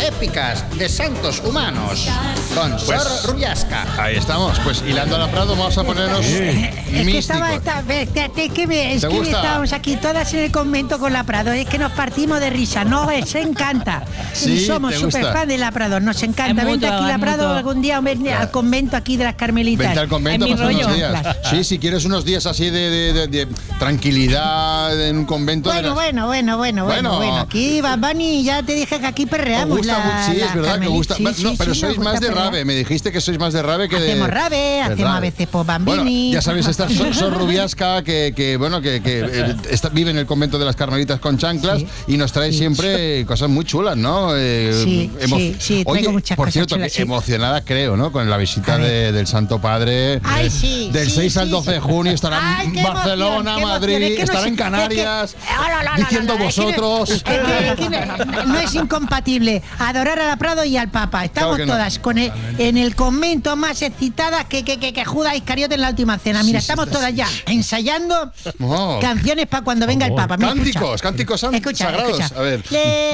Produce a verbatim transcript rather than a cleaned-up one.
épicas de santos humanos con Pues, Sor Rubiasca. Ahí estamos, pues hilando a la Prado vamos a ponernos Es que místicos. estaba, estaba- es que, me- es ¿Te que gusta? estábamos aquí todas en el convento con la Prado. Es que nos partimos de risa. Nos encanta. Sí, y somos ¿te súper gusta? fan de la Prado. Nos encanta. Es Vente mutuo, aquí la es Prado mutuo. algún día ven al convento aquí de las Carmelitas. Vente al convento a Es mi pasar unos rollo. días. Sí, si quieres unos días así de, de- de- de tranquilidad en un convento. de Bueno, las- bueno, bueno, bueno, bueno, Bueno. bueno. Aquí, Bad Bunny, ya te dije que aquí Os perreamos. gusta, la, sí, la es verdad que gusta. Carmelita. Sí, no, sí, pero sí, sois nos más gusta de perrear. rave. Me dijiste que sois más de rave que de. Hacemos rave, de hacemos a veces pop bambini. Bueno, ya sabes, esta Sor, Sor Rubiasca que, que, bueno, que, que eh, está- vive en el convento de las Carmelitas con chanclas Sí. y nos trae Sí. siempre cosas muy chulas, ¿no? Eh, Sí, emo- sí, sí, traigo Oye, muchas por cosas cierto, chulas, que sí. emocionada creo, ¿no? Con la visita A ver. de- del Santo Padre. Ay, sí, Del sí, seis al sí, doce de sí. junio estará Ay, en qué Barcelona, emoción, qué emoción. Madrid, Es que no estará sé- en es que- Canarias, Ah, la, la, la, diciendo la, la, es que no- vosotros. es que- es que no, no es incompatible adorar a la Prado y al Papa. Estamos Claro que no. todas con el- en el convento más excitadas que, que, que, que Judas Iscariote en la última cena. Mira, Sí, sí, estamos está- todas ya ensayando Oh. canciones para cuando venga el Papa. Mira, escucha. Cánticos, cánticos san- Escucha, sagrados. escucha. A ver. Le-